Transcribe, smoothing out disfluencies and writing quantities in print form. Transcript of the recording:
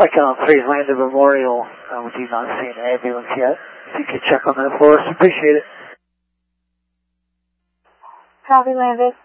Mike on 3's Landon Memorial. We do not see an ambulance yet. If you could check on that for us, appreciate it. Copy, Landon.